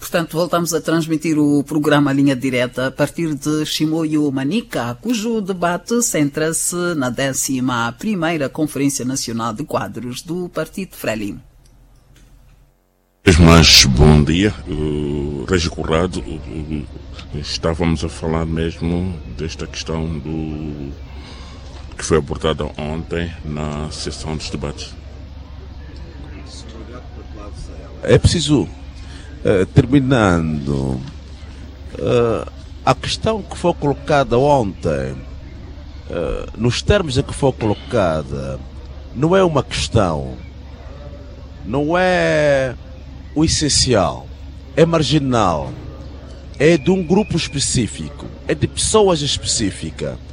portanto, voltamos a transmitir o programa Linha Direta a partir de Chimoio Manica, cujo debate centra-se na 11ª Conferência Nacional de Quadros do Partido Frelimo. Mas bom dia, Régio Corrado. Estávamos a falar mesmo desta questão que foi abordada ontem na sessão dos debates. É preciso, terminando, a questão que foi colocada ontem, nos termos em que foi colocada, não é uma questão, não é o essencial, é marginal, é de um grupo específico, é de pessoas específicas.